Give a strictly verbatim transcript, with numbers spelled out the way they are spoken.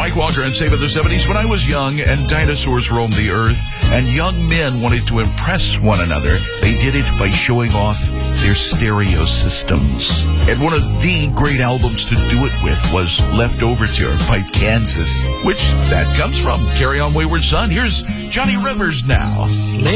Mike Walker and Save of the seventies. When I was young and dinosaurs roamed the earth and young men wanted to impress one another, they did it by showing off their stereo systems. And one of the great albums to do it with was Left Overture by Kansas, which that comes from Carry On Wayward Son. Here's Johnny Rivers now.